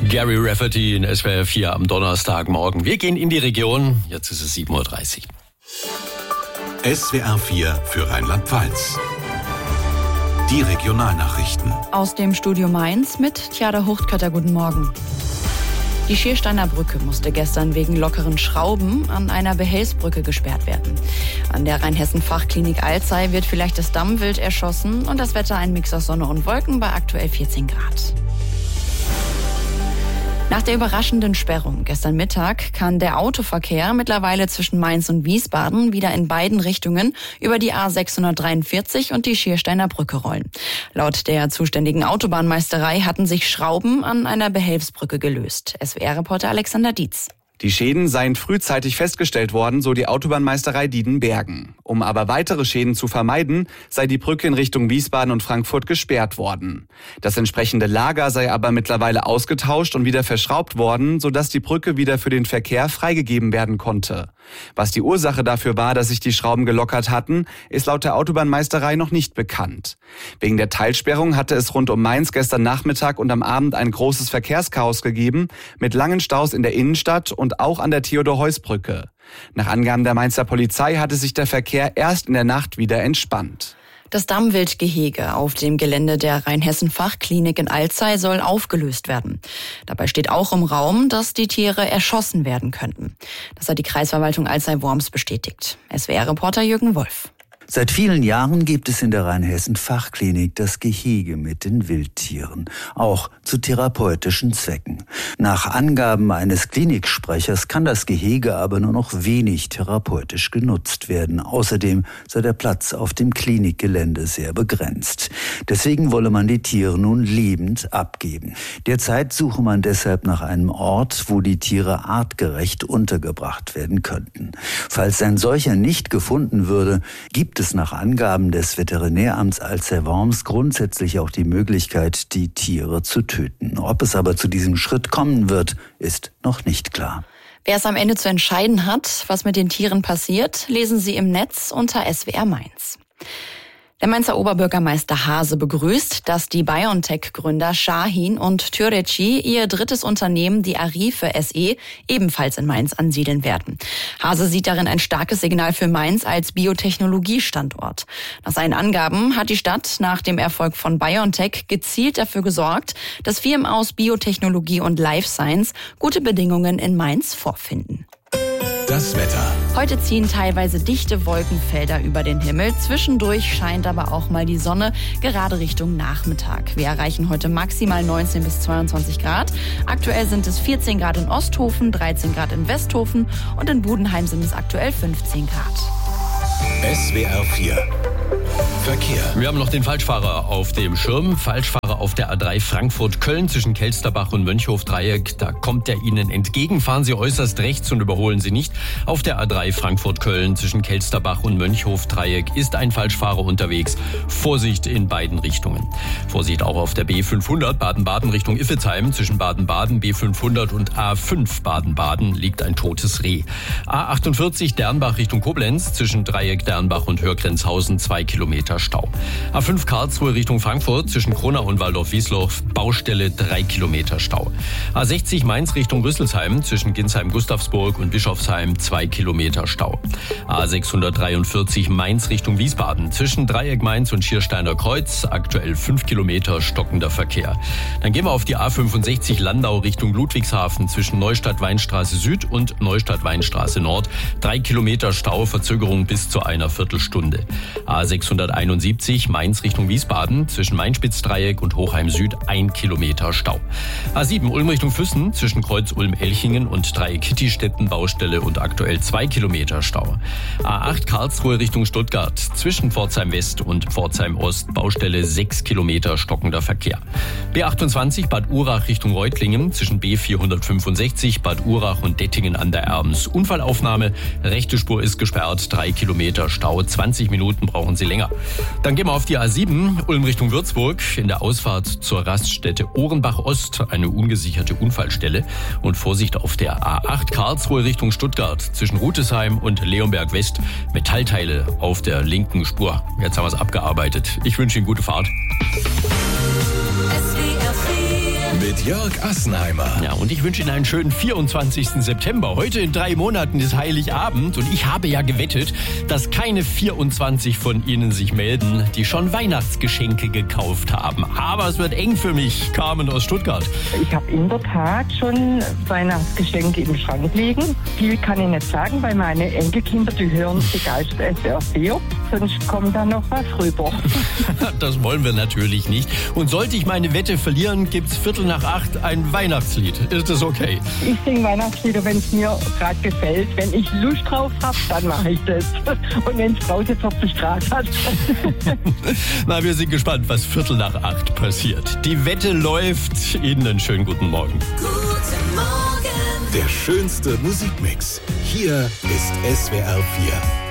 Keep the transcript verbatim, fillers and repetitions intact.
Gary Rafferty in S W R vier am Donnerstagmorgen. Wir gehen in die Region. Jetzt ist es sieben Uhr dreißig. S W R vier für Rheinland-Pfalz. Die Regionalnachrichten. Aus dem Studio Mainz mit Tjada Huchtkötter. Guten Morgen. Die Schiersteiner Brücke musste gestern wegen lockeren Schrauben an einer Behelfsbrücke gesperrt werden. An der Rheinhessen-Fachklinik Alzey wird vielleicht das Dammwild erschossen und das Wetter ein Mix aus Sonne und Wolken bei aktuell vierzehn Grad. Nach der überraschenden Sperrung gestern Mittag kann der Autoverkehr mittlerweile zwischen Mainz und Wiesbaden wieder in beiden Richtungen über die A sechshundertdreiundvierzig und die Schiersteiner Brücke rollen. Laut der zuständigen Autobahnmeisterei hatten sich Schrauben an einer Behelfsbrücke gelöst. S W R-Reporter Alexander Dietz. Die Schäden seien frühzeitig festgestellt worden, so die Autobahnmeisterei Diedenbergen. Um aber weitere Schäden zu vermeiden, sei die Brücke in Richtung Wiesbaden und Frankfurt gesperrt worden. Das entsprechende Lager sei aber mittlerweile ausgetauscht und wieder verschraubt worden, sodass die Brücke wieder für den Verkehr freigegeben werden konnte. Was die Ursache dafür war, dass sich die Schrauben gelockert hatten, ist laut der Autobahnmeisterei noch nicht bekannt. Wegen der Teilsperrung hatte es rund um Mainz gestern Nachmittag und am Abend ein großes Verkehrschaos gegeben, mit langen Staus in der Innenstadt und auch an der Theodor-Heuss-Brücke. Nach Angaben der Mainzer Polizei hatte sich der Verkehr erst in der Nacht wieder entspannt. Das Dammwildgehege auf dem Gelände der Rheinhessen-Fachklinik in Alzey soll aufgelöst werden. Dabei steht auch im Raum, dass die Tiere erschossen werden könnten. Das hat die Kreisverwaltung Alzey-Worms bestätigt. S W R-Reporter Jürgen Wolf. Seit vielen Jahren gibt es in der Rheinhessen-Fachklinik das Gehege mit den Wildtieren, auch zu therapeutischen Zwecken. Nach Angaben eines Kliniksprechers kann das Gehege aber nur noch wenig therapeutisch genutzt werden. Außerdem sei der Platz auf dem Klinikgelände sehr begrenzt. Deswegen wolle man die Tiere nun lebend abgeben. Derzeit suche man deshalb nach einem Ort, wo die Tiere artgerecht untergebracht werden könnten. Falls ein solcher nicht gefunden würde, gibt Gibt es nach Angaben des Veterinäramts Alzey-Worms grundsätzlich auch die Möglichkeit, die Tiere zu töten. Ob es aber zu diesem Schritt kommen wird, ist noch nicht klar. Wer es am Ende zu entscheiden hat, was mit den Tieren passiert, lesen Sie im Netz unter S W R Mainz. Der Mainzer Oberbürgermeister Haase begrüßt, dass die BioNTech-Gründer Şahin und Türeci ihr drittes Unternehmen, die Arife S E, ebenfalls in Mainz ansiedeln werden. Haase sieht darin ein starkes Signal für Mainz als Biotechnologiestandort. Nach seinen Angaben hat die Stadt nach dem Erfolg von BioNTech gezielt dafür gesorgt, dass Firmen aus Biotechnologie und Life Science gute Bedingungen in Mainz vorfinden. Das Wetter. Heute ziehen teilweise dichte Wolkenfelder über den Himmel. Zwischendurch scheint aber auch mal die Sonne, gerade Richtung Nachmittag. Wir erreichen heute maximal neunzehn bis zweiundzwanzig Grad. Aktuell sind es vierzehn Grad in Osthofen, dreizehn Grad in Westhofen und in Budenheim sind es aktuell fünfzehn Grad. S W R vier. Verkehr. Wir haben noch den Falschfahrer auf dem Schirm. Falschfahrer auf der A drei Frankfurt-Köln zwischen Kelsterbach und Mönchhof-Dreieck. Da kommt er Ihnen entgegen. Fahren Sie äußerst rechts und überholen Sie nicht. Auf der A drei Frankfurt-Köln zwischen Kelsterbach und Mönchhof-Dreieck ist ein Falschfahrer unterwegs. Vorsicht in beiden Richtungen. Vorsicht auch auf der B fünfhundert Baden-Baden Richtung Iffezheim. Zwischen Baden-Baden, B fünfhundert und A fünf Baden-Baden liegt ein totes Reh. A achtundvierzig Dernbach Richtung Koblenz. Zwischen Dreieck Dernbach und Hörgrenzhausen zwei Kilometer Stau. A fünf Karlsruhe Richtung Frankfurt zwischen Kronau und Waldorf-Wiesloch Baustelle drei Kilometer Stau. A sechzig Mainz Richtung Rüsselsheim zwischen Ginsheim-Gustavsburg und Bischofsheim zwei Kilometer Stau. A sechshundertdreiundvierzig Mainz Richtung Wiesbaden zwischen Dreieck Mainz und Schiersteiner Kreuz aktuell fünf Kilometer stockender Verkehr. Dann gehen wir auf die A fünfundsechzig Landau Richtung Ludwigshafen zwischen Neustadt-Weinstraße Süd und Neustadt-Weinstraße Nord drei Kilometer Stau, Verzögerung bis zu einer Viertelstunde. A sechshunderteinundsiebzig Mainz Richtung Wiesbaden zwischen Mainspitzdreieck und Hochheim Süd ein Kilometer Stau. A sieben Ulm Richtung Füssen zwischen Kreuz Ulm-Elchingen und Dreieck Kittistetten Baustelle und aktuell zwei Kilometer Stau. A acht Karlsruhe Richtung Stuttgart zwischen Pforzheim West und Pforzheim Ost Baustelle sechs Kilometer stockender Verkehr. B achtundzwanzig Bad Urach Richtung Reutlingen zwischen B vierhundertfünfundsechzig Bad Urach und Dettingen an der Erms. Unfallaufnahme, rechte Spur ist gesperrt, drei Kilometer Stau, zwanzig Minuten brauchen Sie länger. Dann gehen wir auf die A sieben, Ulm Richtung Würzburg, in der Ausfahrt zur Raststätte Ohrenbach Ost, eine ungesicherte Unfallstelle. Und Vorsicht auf der A acht Karlsruhe Richtung Stuttgart, zwischen Rutesheim und Leonberg West, Metallteile auf der linken Spur. Jetzt haben wir es abgearbeitet. Ich wünsche Ihnen gute Fahrt. Mit mit Jörg Assenheimer. Ja, und ich wünsche Ihnen einen schönen vierundzwanzigsten September. Heute in drei Monaten ist Heiligabend und ich habe ja gewettet, dass keine vierundzwanzig von Ihnen sich melden, die schon Weihnachtsgeschenke gekauft haben. Aber es wird eng für mich. Carmen aus Stuttgart. Ich habe in der Tat schon Weihnachtsgeschenke im Schrank liegen. Viel kann ich nicht sagen, weil meine Enkelkinder, die hören begeistert S W R vier. Sonst kommt da noch was rüber. Das wollen wir natürlich nicht. Und sollte ich meine Wette verlieren, gibt's Viertel nach acht ein Weihnachtslied. Ist das okay? Ich singe Weihnachtslieder, wenn es mir gerade gefällt. Wenn ich Lust drauf habe, dann mache ich das. Und wenn es draußen vierzig Grad hat. Na, wir sind gespannt, was Viertel nach acht passiert. Die Wette läuft. Ihnen einen schönen guten Morgen. Guten Morgen. Der schönste Musikmix. Hier ist S W R vier.